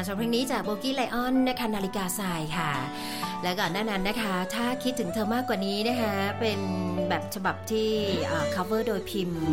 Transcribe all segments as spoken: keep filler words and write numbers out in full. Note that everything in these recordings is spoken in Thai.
สำหรับเพลงนี้จากโบกี้ไลออนนะคะนาฬิกาทรายค่ะและก่อนหน้านั้นนะคะถ้าคิดถึงเธอมากกว่านี้นะคะเป็นแบบฉบับที่ cover โดยพิมพ์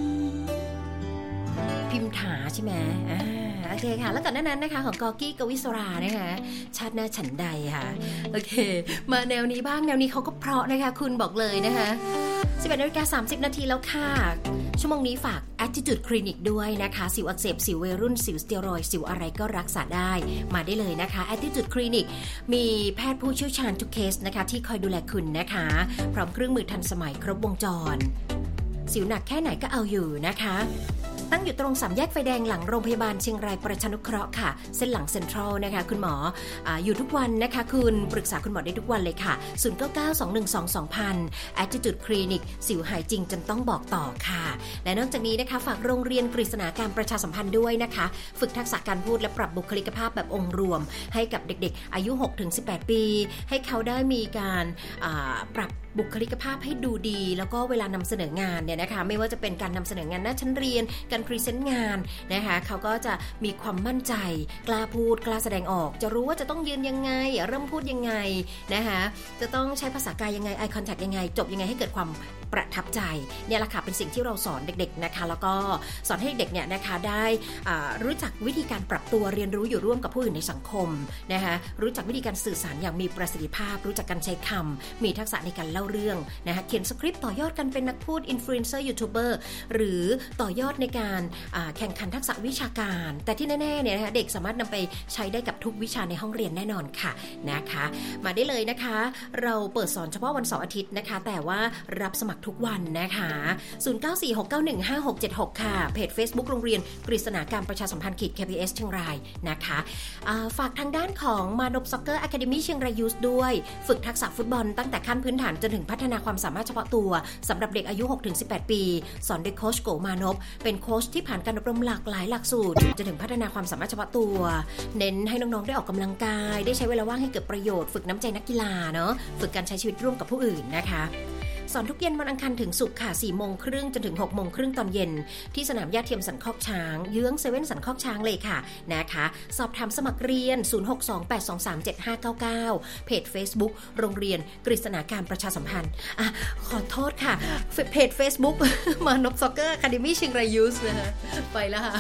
พิมพ์ถาใช่ไหมอ่าโอเคค่ะแล้วก่อนหน้านั้นนะคะของกอกี้กวิศรานะคะชาติหน้าฉันใดค่ะโอเคมาแนวนี้บ้างแนวนี้เขาก็เพราะนะคะคุณบอกเลยนะคะสิบเอ็ดนาฬิกาสามสิบนาทีแล้วค่ะชั่วโมงนี้ฝาก Attitude Clinic ด้วยนะคะสิวอักเสบสิววัยรุ่นสิวสเตียรอยด์สิวอะไรก็รักษาได้มาได้เลยนะคะ Attitude Clinic มีแพทย์ผู้เชี่ยวชาญทุกเคสนะคะที่คอยดูแลคุณนะคะพร้อมเครื่องมือทันสมัยครบวงจรสิวหนักแค่ไหนก็เอาอยู่นะคะตั้งอยู่ตรงสามแยกไฟแดงหลังโรงพยาบาลเชียงรายประชานุเคราะห์ค่ะเส้นหลังเซ็นทรัลนะคะคุณหมอ อ, อยู่ทุกวันนะคะคุณปรึกษาคุณหมอได้ทุกวันเลยค่ะศูนย์ เก้า เก้า สอง หนึ่ง สอง สอง ศูนย์ ศูนย์ Attitude Clinic สิวหายจริงจนต้องบอกต่อค่ะและนอกจากนี้นะคะฝากโรงเรียนกฤษณาการประชาสัมพันธ์ด้วยนะคะฝึกทักษะการพูดและปรับบุคลิกภาพแบบองค์รวมให้กับเด็กๆอายุ หกถึงสิบแปด ปีให้เขาได้มีการปรับบุคลิกภาพให้ดูดีแล้วก็เวลานำเสนองานเนี่ยนะคะไม่ว่าจะเป็นการนำเสนองานหน้าชั้นเรียนการพรีเซนต์งานนะคะเขาก็จะมีความมั่นใจกล้าพูดกล้าแสดงออกจะรู้ว่าจะต้องยืนยังไงเริ่มพูดยังไงนะคะจะต้องใช้ภาษากายยังไง eye contact ยังไงจบยังไงให้เกิดความประทับใจเนี่ยแหละค่ะเป็นสิ่งที่เราสอนเด็กๆนะคะแล้วก็สอนให้เด็กเนี่ยนะคะได้รู้จักวิธีการปรับตัวเรียนรู้อยู่ร่วมกับผู้อื่นในสังคมนะคะรู้จักวิธีการสื่อสารอย่างมีประสิทธิภาพรู้จักการใช้คำมีทักษะในการเล่าเรื่องนะคะเขียนสคริปต์ต่อยอดกันเป็นนักพูดอินฟลูเอนเซอร์ยูทูบเบอร์หรือต่อยอดในการแข่งขันทักษะวิชาการแต่ที่แน่ๆเนี่ยนะคะเด็กสามารถนำไปใช้ได้กับทุกวิชาในห้องเรียนแน่นอนค่ะนะคะมาได้เลยนะคะเราเปิดสอนเฉพาะวันเสาร์อาทิตย์นะคะแต่ว่ารับสมัครทุกวันนะคะศูนย์ เก้า สี่ หก เก้า หนึ่ง ห้า หก เจ็ด หกค่ะเพจ Facebook โรงเรียนกฤษณาการประชาสัมพันธ์ เค พี เอส เชียงรายนะคะฝากทางด้านของมานพซ็อกเกอร์อะคาเดมี่เชียงรายยูสด้วยฝึกทักษะฟุตบอลตั้งแต่ขั้นพื้นฐานจนถึงพัฒนาความสามารถเฉพาะตัวสำหรับเด็กอายุ หกถึงสิบแปด ปีสอนโดยโค้ชโกมานพเป็นโค้ชที่ผ่านการอบรมหลากหลายหลักสูตรจนถึงพัฒนาความสามารถเฉพาะตัวเน้นให้น้องๆได้ออกกำลังกายได้ใช้เวลาว่างให้เกิดประโยชน์ฝึกน้ำใจนักกีฬาเนาะฝึกการใช้ชีวิตร่วมกับผู้อื่นนะคะสอนทุกเย็นวันอังคารถึงศุกร์ค่ะ สี่โมงครึ่งจนถึง หกโมงครึ่งตอนเย็นที่สนามหญ้าเทียมสันคอกช้างเยื้องเซเว่นสันคอกช้างเลยค่ะนะคะสอบถามสมัครเรียนศูนย์ หก สอง แปด สอง สาม เจ็ด ห้า เก้า เก้าเพจ Facebook โรงเรียนกฤษณาการประชาสัมพันธ์อ่ะขอโทษค่ะเพจ Facebook มานพซ็อกเกอร์อะคาเดมี่เชียงรายยูสนะคะไปแล้วค่ะ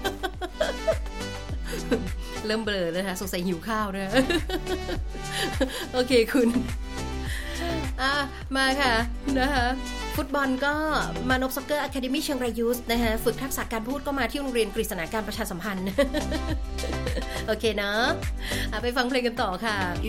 เริ่มเบลอแล้วนะคะสงสัยหิวข้าวนะโอเคคุณอ่ะมาค่ะนะคะฟุตบอลก็มานพซ็อกเกอร์อะคาเดมี่เชียงรายยูสนะคะฝึกทักษะการพูดก็มาที่โรงเรียนกฤษณาการประชาสัมพันธ์โอเคเนาะไปฟังเพลงกันต่อค่ะ